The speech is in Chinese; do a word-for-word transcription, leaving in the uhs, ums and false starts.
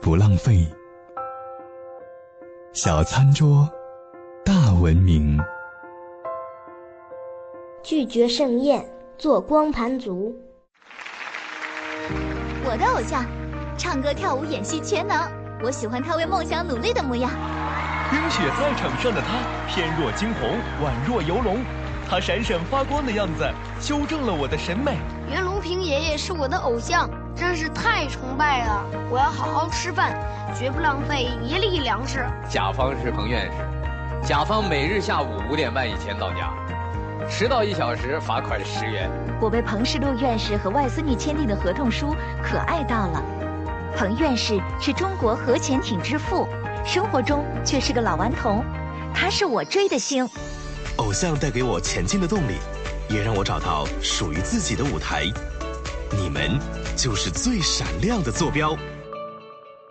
不浪费。小餐桌，大文明。 拒绝盛宴，做光盘族。 我的偶像，唱歌、跳舞、演戏全能。我喜欢他为梦想努力的模样。 冰雪赛场上的他，翩若惊鸿，宛若游龙。他闪闪发光的样子，修正了我的审美。 袁隆平爷爷是我的偶像，真是太崇拜了。我要好好吃饭，绝不浪费一粒粮食。 甲方是彭院士，甲方每日下午五点半以前到家，迟到一小时罚款十元。 我被彭世禄院士和外孙女签订的合同书可爱到了。彭院士是中国核潜艇之父，生活中却是个老顽童。他是我追的星。 偶像带给我前进的动力，也让我找到属于自己的舞台。你们就是最闪亮的坐标。